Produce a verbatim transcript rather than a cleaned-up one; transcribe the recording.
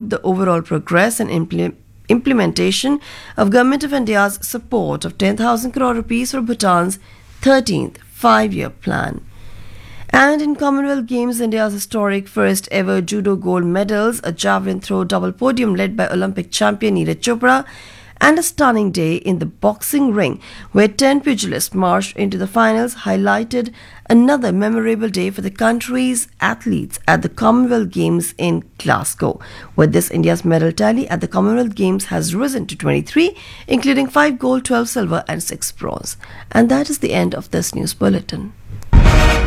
showed the overall progress and implement implementation of Government of India's support of ten thousand crore rupees for Bhutan's thirteenth five-year plan. And in Commonwealth Games, India's historic first ever judo gold medals, a javelin throw double podium led by Olympic champion Neeraj Chopra, and a stunning day in the boxing ring where ten pugilists marched into the finals highlighted another memorable day for the country's athletes at the Commonwealth Games in Glasgow. With this, India's medal tally at the Commonwealth Games has risen to twenty-three, including five gold, twelve silver and six bronze. And that is the end of this news bulletin.